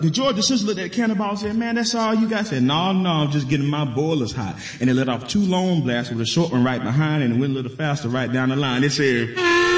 the Georgia sister looked at Cannonball and said, man, that's all you got? I said, no, I'm just getting my boilers hot. And they let off 2 long blasts with a short one right behind and it went a little faster right down the line. They said,